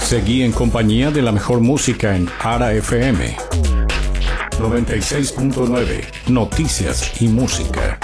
Seguí en compañía de la mejor música en Ara FM 96.9, Noticias y Música.